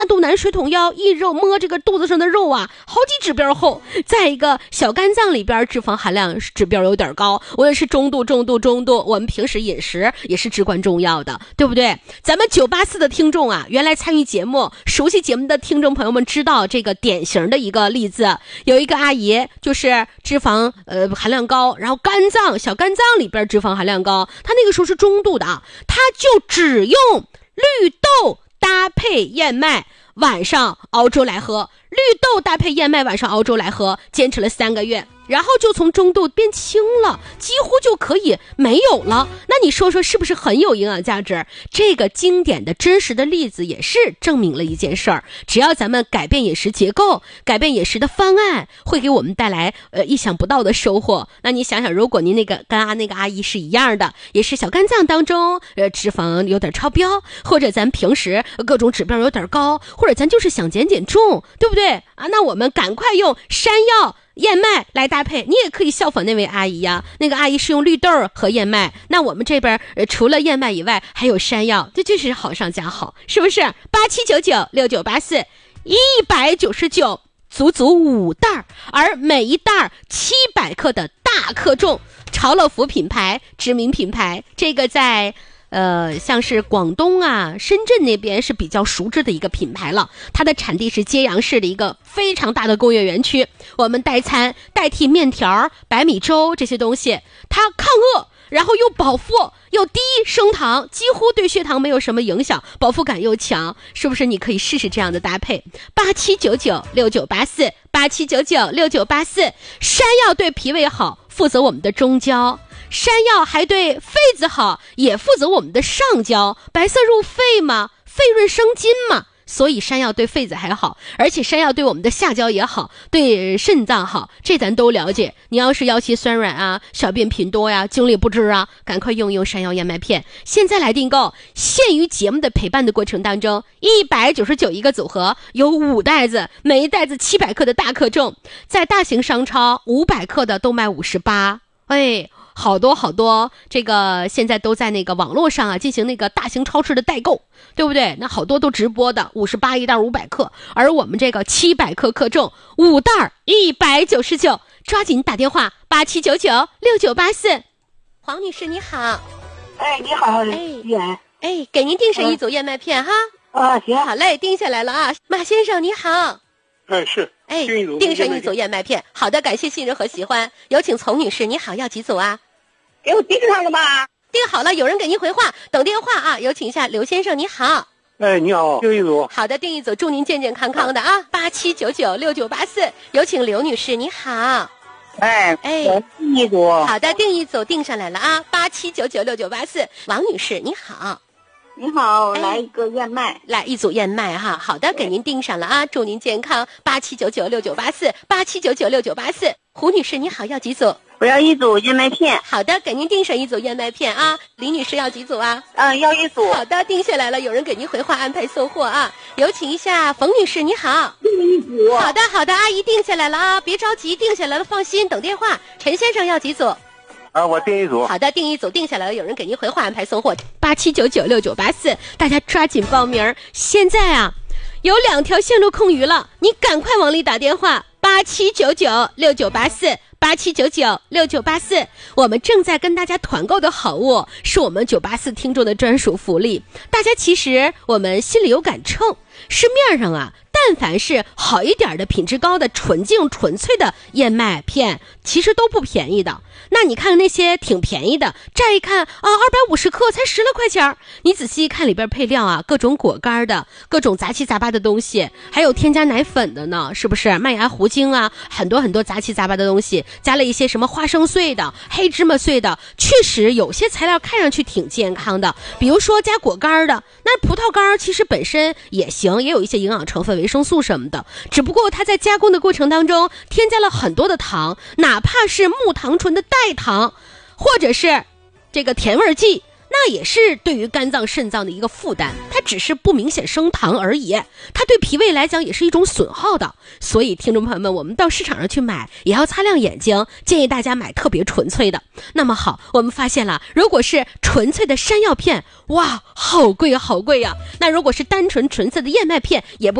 那肚腩水桶腰一摸这个肚子上的肉啊，好几指标厚。再一个，小肝脏里边脂肪含量指标有点高，无论是中度，我们平时饮食也是至关重要的，对不对？咱们984的听众啊，原来参与节目、熟悉节目的听众朋友们知道这个典型的一个例子，有一个阿姨就是脂肪含量高，然后小肝脏里边脂肪含量高，她那个时候是中度的啊，她就只用绿豆搭配燕麦晚上熬粥来喝，绿豆搭配燕麦晚上熬粥来喝，坚持了3个月，然后就从中度变轻了，几乎就可以没有了。那你说说是不是很有营养价值？这个经典的真实的例子也是证明了一件事儿，只要咱们改变饮食结构，改变饮食的方案，会给我们带来意想不到的收获。那你想想，如果您跟那个阿姨是一样的，也是小肝脏当中脂肪有点超标，或者咱平时各种指标有点高，或者咱就是想减重，对不对啊？那我们赶快用山药燕麦来搭配，你也可以效仿那位阿姨呀。那个阿姨是用绿豆和燕麦，那我们这边除了燕麦以外还有山药，这就是好上加好，是不是？87996984，199，足足5袋，而每一袋700克的大克重，潮乐福品牌，知名品牌，这个在像是广东啊、深圳那边是比较熟知的一个品牌了。它的产地是揭阳市的一个非常大的工业园区。我们代餐代替面条、白米粥这些东西，它抗饿，然后又饱腹，又低升糖，几乎对血糖没有什么影响，饱腹感又强，是不是？你可以试试这样的搭配。87996984，87996984。山药对脾胃好，负责我们的中焦。山药还对肺子好，也负责我们的上焦，白色入肺嘛，肺润生津嘛，所以山药对肺子还好，而且山药对我们的下焦也好，对肾脏好，这咱都了解。你要是腰膝酸软啊，小便频多呀，精力不支啊，赶快用山药燕麦片。现在来订购，限于节目的陪伴的过程当中，199一个组合，有5袋子，每一袋子700克的大克重，在大型商超500克的都卖58，好多，这个现在都在那个网络上啊进行那个大型超市的代购，对不对？那好多都直播的，58一袋500克，而我们这个700克克重5袋199，抓紧打电话87996984。黄女士你好。 你好， 给您订上一组燕麦片哈。 行， 好嘞，定下来了啊。马先生你好。 是。 订上一组燕麦片。好的，感谢信任和喜欢。有请丛女士，你好，要几组啊？ 给我订上了吧？ 订好了，有人给您回话，等电话啊。有请一下刘先生，你好。 你好，订一组。 好的，订一组，祝您健健康康的啊。87996984。有请刘女士，你好。 我订一组。 好的，订一组，订上来了啊。87996984。王女士，你好。 你好，来一个燕麦， 来一组燕麦哈。好的，给您订上了啊，祝您健康。87996984，87996984。胡女士你好，要几组？ 我要一组燕麦片。 好的，给您订上一组燕麦片啊。李女士要几组啊？ 要一组。 好的，订下来了，有人给您回话安排送货啊。有请一下冯女士，你好。 订一组。 好的，阿姨订下来了啊，别着急，订下来了放心，等电话。陈先生要几组？ 我订一组。 好的，订一组，订下来了，有人给您回话安排送货。87996984，大家抓紧报名。现在啊，有2条线路空余了，你赶快往里打电话。87996984，87996984。我们正在跟大家团购的好物，是我们984听众的专属福利。大家其实我们心里有杆秤，市面上啊，但凡是好一点的、品质高的、纯净纯粹的燕麦片，其实都不便宜的。那你看那些挺便宜的，乍一看啊，250克才10来块钱，你仔细一看里边配料啊，各种果干的，各种杂七杂八的东西，还有添加奶粉的呢，是不是？麦芽糊精啊，很多杂七杂八的东西，加了一些什么花生碎的、黑芝麻碎的，确实有些材料看上去挺健康的，比如说加果干的，那葡萄干其实本身也行，也有一些营养成分、维生素什么的，只不过它在加工的过程当中添加了很多的糖，哪怕是木糖醇的代糖，或者是这个甜味剂， 那也是对于肝脏肾脏的一个负担，它只是不明显升糖而已，它对脾胃来讲也是一种损耗的。所以听众朋友们，我们到市场上去买也要擦亮眼睛，建议大家买特别纯粹的。那么好，我们发现了，如果是纯粹的山药片，哇，好贵好贵呀！那如果是单纯纯粹的燕麦片，也不